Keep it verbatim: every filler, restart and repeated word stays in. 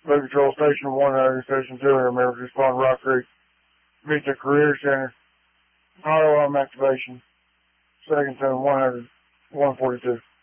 Road Control Station one hundred, Station two hundred, members respond to Rock Creek. Meet the Career Center. Auto alarm activation. Second tone one hundred, one forty-two.